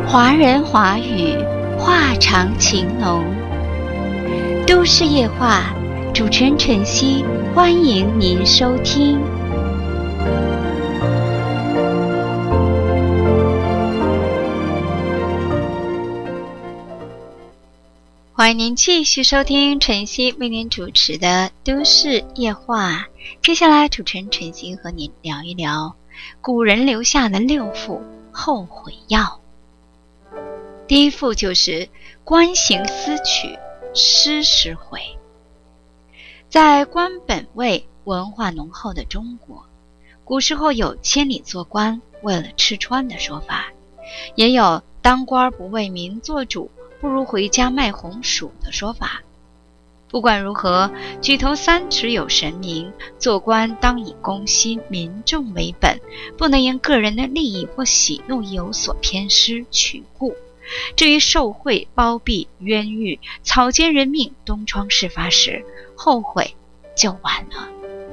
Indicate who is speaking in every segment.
Speaker 1: 华人华语，话长情浓。都市夜话，主持人晨曦，欢迎您收听。欢迎您继续收听晨曦为您主持的都市夜话。接下来主持人晨曦和您聊一聊古人留下的6副后悔药。第一副就是官行私取，失时悔。在官本位文化浓厚的中国，古时候有千里做官为了吃穿的说法，也有当官不为民做主，不如回家卖红薯的说法。不管如何，举头三尺有神明，做官当以公心民众为本，不能因个人的利益或喜怒有所偏失取故。至于受贿、包庇、冤狱、草菅人命、东窗事发时，后悔就晚了。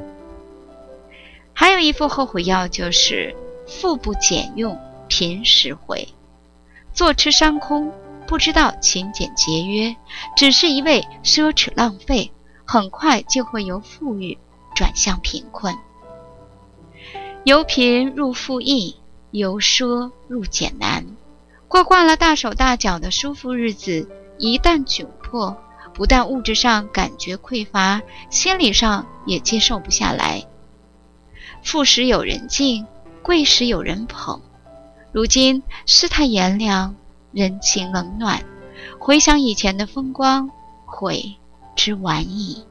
Speaker 1: 还有一副后悔药，就是富不俭用，贫时悔。坐吃山空，不知道勤俭节约，只是一味奢侈浪费，很快就会由富裕转向贫困。由贫入富易，由奢入俭难。过惯了大手大脚的舒服日子，一旦窘迫，不但物质上感觉匮乏，心理上也接受不下来。富时有人敬，贵时有人捧。如今世态炎凉，人情冷暖，回想以前的风光，悔之晚矣。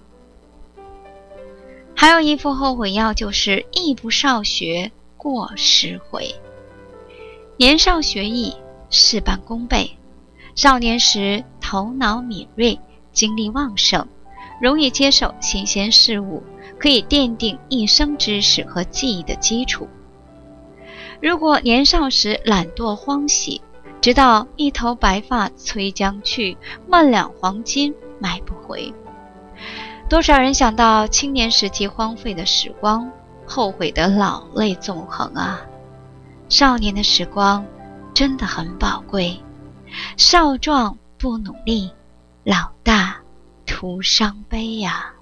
Speaker 1: 还有一副后悔药，就是艺不少学，过时悔。年少学艺，事半功倍。少年时头脑敏锐，精力旺盛，容易接受新鲜事物，可以奠定一生知识和记忆的基础。如果年少时懒惰荒喜，直到一头白发催将去，万两黄金买不回。多少人想到青年时期荒废的时光，后悔得老泪纵横啊！少年的时光真的很宝贵，少壮不努力，老大徒伤悲呀。